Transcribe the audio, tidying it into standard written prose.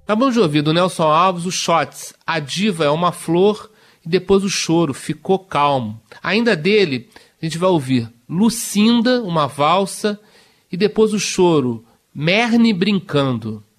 Acabamos de ouvir do Nelson Alves o Shots, A Diva é uma Flor, e depois o Choro, Ficou Calmo. Ainda dele, a gente vai ouvir Lucinda, uma valsa, e depois o Choro, Merne Brincando.